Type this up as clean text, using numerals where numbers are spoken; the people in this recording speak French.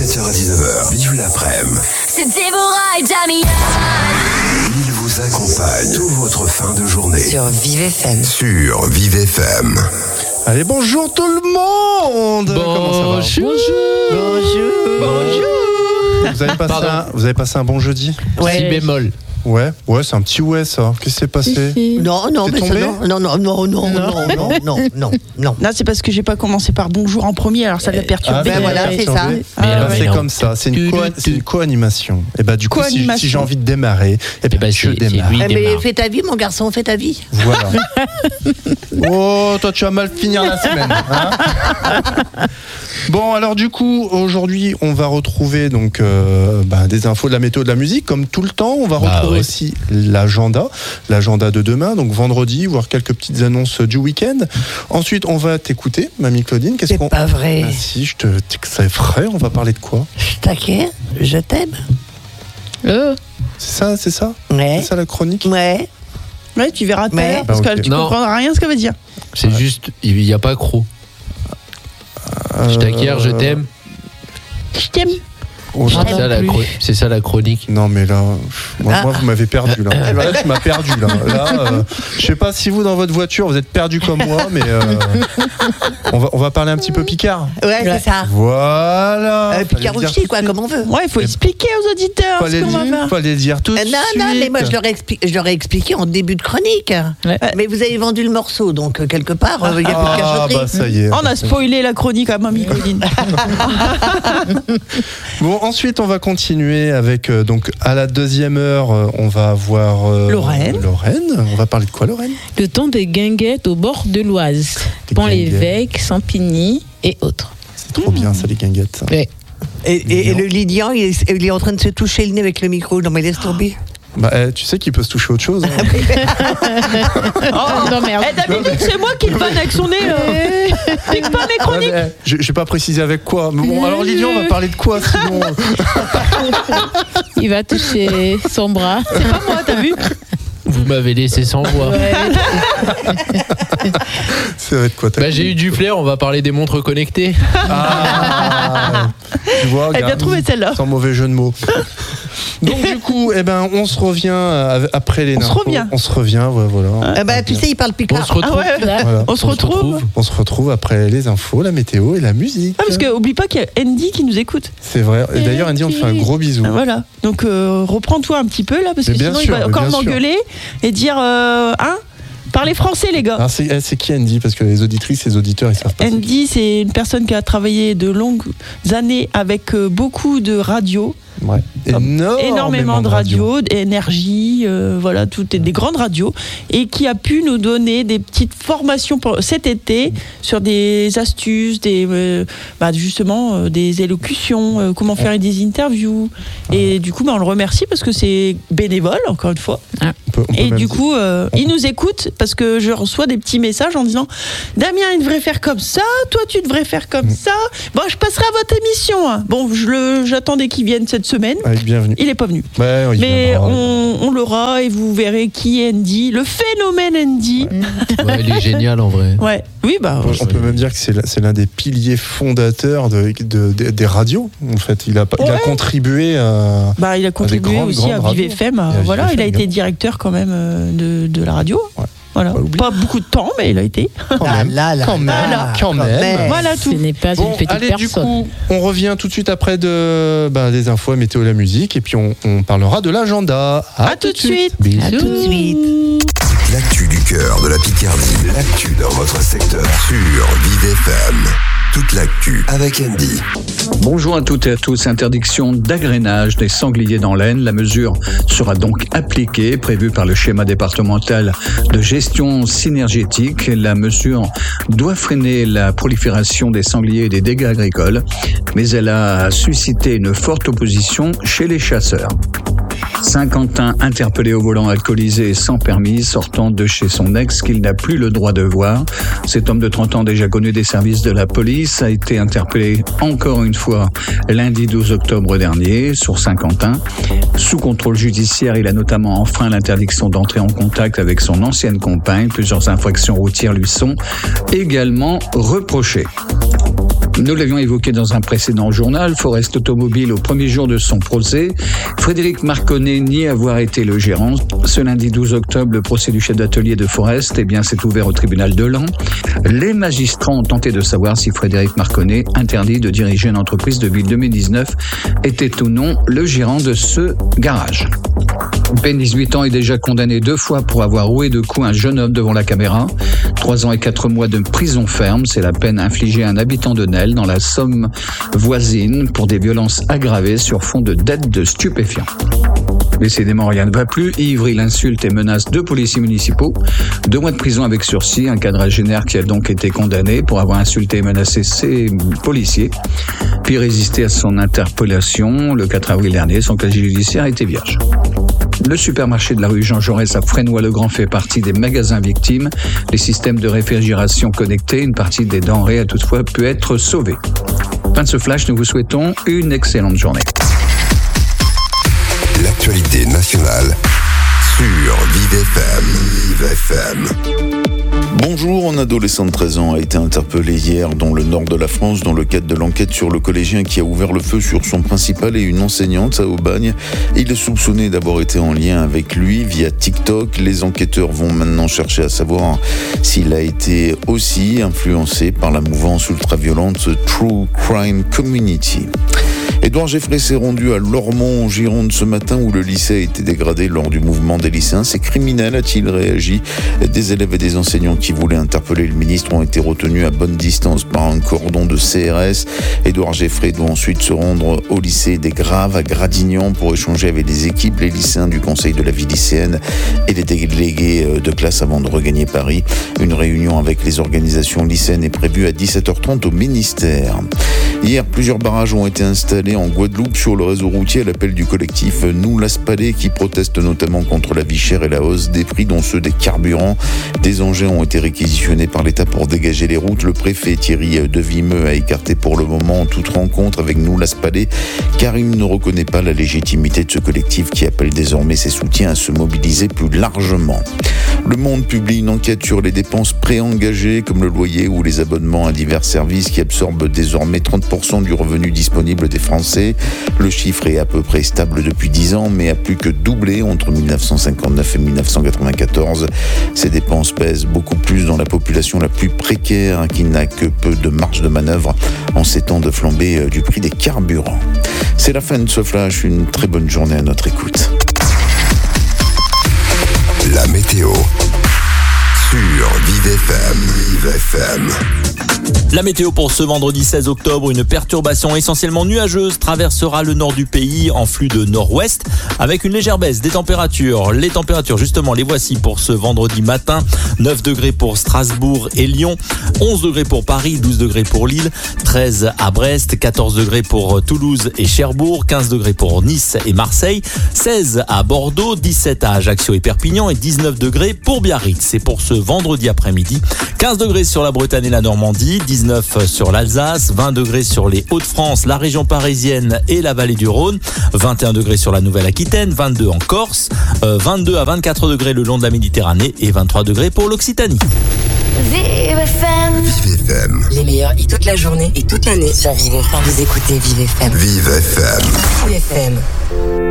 17h à 19h, vive l'après-midi. C'est Déborah et Damien. Il vous accompagne toute votre fin de journée. Sur Vive FM. Sur Vive FM. Allez, bonjour tout le monde. Comment ça va? Bonjour. Vous avez passé un bon jeudi? Ouais. Si bémol. Ouais, c'est un petit ouais ça. Qu'est-ce qui s'est passé? Non, mais ça, non. Non, c'est parce que j'ai pas commencé par bonjour en premier, alors ça l'a perturbé. Voilà, c'est ça. C'est comme ça, c'est une co-animation. Et bah du coup, si j'ai envie de démarrer, je démarre. Mais fais ta vie, mon garçon, fais ta vie. Voilà. Oh, toi tu vas mal finir la semaine. Hein. Bon, alors du coup, aujourd'hui, on va retrouver donc des infos de la météo, de la musique, comme tout le temps. On va retrouver aussi l'agenda de demain, donc vendredi, voir quelques petites annonces du week-end. Ensuite, on va t'écouter, Mamie Claudine. C'est pas vrai. Ah, si, c'est vrai. On va parler de quoi? Je t'aime. C'est ça. Ouais. C'est ça la chronique. Ouais, tu verras tout à l'heure, parce que tu Non. comprendras rien ce qu'elle veut dire. C'est juste, il n'y a pas accro. Je t'acquiers, je t'aime. Je t'aime. Oh, C'est ça la chronique. Non mais là, moi vous m'avez perdu là. Là tu m'as perdu là. Je sais pas si vous dans votre voiture vous êtes perdu comme moi, mais on va parler un petit peu Picard. Ouais, c'est ça. Voilà. Picard aussi, quoi, comme on veut. Ouais, il faut expliquer aux auditeurs ce qu'on va faire. Fallait le dire tout de suite. Non, mais moi je leur ai expliqué en début de chronique. Ouais. Mais vous avez vendu le morceau, donc quelque part, il n'y a plus de cachotterie. Bah ça y est. On a spoilé la chronique à Mamie Claudine. Bon, ensuite on va continuer avec donc à la deuxième heure on va avoir Lorraine. On va parler de quoi, Lorraine? Le temps des guinguettes au bord de l'Oise, Pont-l'Évêque, Sampigny et autres. C'est trop bien ça, les guinguettes. Ouais. Et le Lydian, il est en train de se toucher le nez avec le micro. Non mais laisse tomber. Tu sais qu'il peut se toucher autre chose. Hein. Non merde. D'habitude c'est moi qui le vanne avec son nez. C'est pas mes chroniques. Je vais pas préciser avec quoi. Mais bon, alors Lydian, on va parler de quoi sinon? Il va toucher son bras. C'est pas moi, t'as vu? Vous m'avez laissé sans voix. Ouais. Ça va être quoi? J'ai eu du flair, on va parler des montres connectées. Tu vois, Elle a bien trouvé celle-là. Sans mauvais jeu de mots. Donc du coup, on se revient après les infos. On se revient, voilà. Tu sais, il parle Picard. On se retrouve. Voilà. On se retrouve. On se retrouve après les infos, la météo et la musique. Parce que oublie pas qu'il y a Andy qui nous écoute. C'est vrai. Et d'ailleurs, Andy, on te fait un gros bisou. Voilà. Donc reprends-toi un petit peu là, parce que sinon il va encore m'engueuler et dire parlez français les gars. Alors c'est qui Andy? Parce que les auditrices, les auditeurs, ils savent pas. Andy, c'est une personne qui a travaillé de longues années avec beaucoup de radios. Ouais. Énormément de radios, d'énergie, toutes des grandes radios, et qui a pu nous donner des petites formations pour cet été sur des astuces, justement des élocutions, comment faire des interviews. Et du coup, on le remercie parce que c'est bénévole, encore une fois. Et du coup, il nous écoute parce que je reçois des petits messages en disant Damien, il devrait faire comme ça, toi tu devrais faire comme ça. Bon, je passerai à votre émission. Hein. Bon, j'attendais qu'il vienne cette semaine. Bienvenue. Il n'est pas venu. Mais on l'aura et vous verrez qui est Andy, le phénomène Andy. Ouais, il est génial en vrai. Ouais. Oui, on peut même dire que c'est l'un des piliers fondateurs des radios. En fait, il a contribué à. Il a contribué aussi à Vive FM. Il a été directeur quand même de la radio. Ouais. Voilà. Pas beaucoup de temps, mais il a été. Quand même. Voilà tout. Ce n'est pas une petite personne. Du coup, on revient tout de suite après des infos, météo, la musique, et puis on parlera de l'agenda. À tout de suite. À tout de suite. L'actu du cœur de la Picardie, l'actu dans votre secteur sur Vive FM. Toute l'actu avec Andy. Bonjour à toutes et à tous. Interdiction d'agrainage des sangliers dans l'Aisne. La mesure sera donc appliquée, prévue par le schéma départemental de gestion synergétique. La mesure doit freiner la prolifération des sangliers et des dégâts agricoles, mais elle a suscité une forte opposition chez les chasseurs. Saint-Quentin interpellé au volant alcoolisé et sans permis, sortant de chez son ex qu'il n'a plus le droit de voir. Cet homme de 30 ans déjà connu des services de la police a été interpellé encore une fois lundi 12 octobre dernier sur Saint-Quentin. Sous contrôle judiciaire, il a notamment enfreint l'interdiction d'entrer en contact avec son ancienne compagne. Plusieurs infractions routières lui sont également reprochées. Nous l'avions évoqué dans un précédent journal, Forest Automobile, au premier jour de son procès, Frédéric Marconnet nie avoir été le gérant. Ce lundi 12 octobre, le procès du chef d'atelier de Forest s'est ouvert au tribunal de Laon. Les magistrats ont tenté de savoir si Frédéric Marconnet, interdit de diriger une entreprise depuis 2019, était ou non le gérant de ce garage. Ben, 18 ans, est déjà condamné 2 fois pour avoir roué de coups un jeune homme devant la caméra. 3 ans et 4 mois de prison ferme, c'est la peine infligée à un habitant de Nesle dans la Somme voisine pour des violences aggravées sur fond de dette de stupéfiants. Décidément, rien ne va plus. Ivry, l'insulte et menace 2 policiers municipaux. 2 mois de prison avec sursis. Un quadragénaire qui a donc été condamné pour avoir insulté et menacé ses policiers. Puis résisté à son interpellation. Le 4 avril dernier, son casier judiciaire était vierge. Le supermarché de la rue Jean Jaurès à Fresnoy-le-Grand fait partie des magasins victimes. Les systèmes de réfrigération connectés, une partie des denrées a toutefois pu être sauvée. Fin de ce flash, nous vous souhaitons une excellente journée. L'actualité nationale sur Vive FM. Vive FM. Bonjour, un adolescent de 13 ans a été interpellé hier dans le nord de la France dans le cadre de l'enquête sur le collégien qui a ouvert le feu sur son principal et une enseignante à Aubagne. Il est soupçonné d'avoir été en lien avec lui via TikTok. Les enquêteurs vont maintenant chercher à savoir s'il a été aussi influencé par la mouvance ultra-violente True Crime Community. Édouard Geffray s'est rendu à Lormont, en Gironde, ce matin où le lycée a été dégradé lors du mouvement des lycéens. C'est criminel, a-t-il réagi. Des élèves et des enseignants qui voulaient interpeller le ministre ont été retenus à bonne distance par un cordon de CRS. Édouard Geffray doit ensuite se rendre au lycée des Graves à Gradignan pour échanger avec les équipes, les lycéens du conseil de la vie lycéenne et les délégués de classe avant de regagner Paris. Une réunion avec les organisations lycéennes est prévue à 17h30 au ministère. Hier, plusieurs barrages ont été installés en Guadeloupe sur le réseau routier à l'appel du collectif Nous Las Palais qui proteste notamment contre la vie chère et la hausse des prix dont ceux des carburants. Des engins ont été réquisitionnés par l'État pour dégager les routes. Le préfet Thierry Devimeux a écarté pour le moment toute rencontre avec Nous Las Palais car il ne reconnaît pas la légitimité de ce collectif qui appelle désormais ses soutiens à se mobiliser plus largement. Le Monde publie une enquête sur les dépenses préengagées comme le loyer ou les abonnements à divers services qui absorbent désormais 30% du revenu disponible des Français. Le chiffre est à peu près stable depuis 10 ans mais a plus que doublé entre 1959 et 1994. Ces dépenses pèsent beaucoup plus dans la population la plus précaire qui n'a que peu de marge de manœuvre en ces temps de flambée du prix des carburants. C'est la fin de ce flash, une très bonne journée à notre écoute. La météo sur Vive FM. Vive FM. La météo pour ce vendredi 16 octobre, une perturbation essentiellement nuageuse traversera le nord du pays en flux de nord-ouest avec une légère baisse des températures. Les températures, justement, les voici pour ce vendredi matin. 9 degrés pour Strasbourg et Lyon, 11 degrés pour Paris, 12 degrés pour Lille, 13 à Brest, 14 degrés pour Toulouse et Cherbourg, 15 degrés pour Nice et Marseille, 16 à Bordeaux, 17 à Ajaccio et Perpignan et 19 degrés pour Biarritz. C'est pour ce vendredi après-midi. 15 degrés sur la Bretagne et la Normandie, 19 sur l'Alsace, 20 degrés sur les Hauts-de-France, la région parisienne et la vallée du Rhône, 21 degrés sur la Nouvelle-Aquitaine, 22 en Corse, 22 à 24 degrés le long de la Méditerranée et 23 degrés pour l'Occitanie. Vive FM. Vive FM. Les meilleurs hits toute la journée et toute l'année sur Vive FM. Vous écoutez Vive FM. Vive FM. Vive FM.